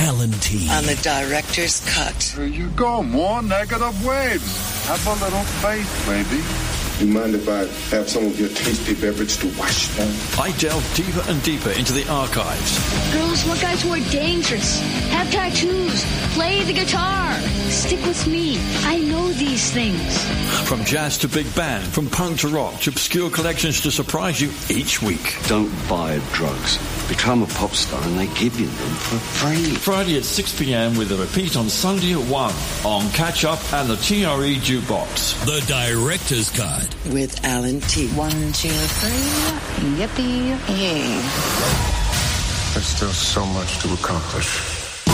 Alan T. On the director's cut. Here you go, more negative waves. Have a little faith, baby. You mind if I have some of your tasty beverage to wash down? I delve deeper and deeper into the archives. Girls want guys who are dangerous, have tattoos, play the guitar. Stick with me. I know these things. From jazz to big band, from punk to rock, to obscure collections to surprise you each week. Don't buy drugs. Become a pop star and they give you them for free. Friday at 6 p.m. with a repeat on Sunday at 1 on Catch Up and the TRE Jukebox. The Director's Cut. With Alan T. 1, 2, 3. Yippee. Yay. There's still so much to accomplish.